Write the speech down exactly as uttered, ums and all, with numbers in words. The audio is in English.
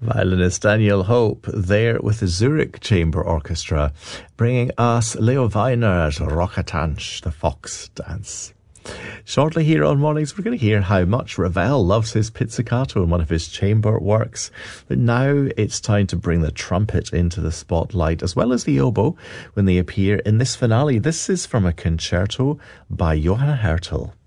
Violinist Daniel Hope there with the Zurich Chamber Orchestra, bringing us Leo Weiner's Rockatantsch, the Fox Dance. Shortly here on Mornings, we're going to hear how much Ravel loves his pizzicato in one of his chamber works. But now it's time to bring the trumpet into the spotlight, as well as the oboe, when they appear in this finale. This is from a concerto by Johann Hertel.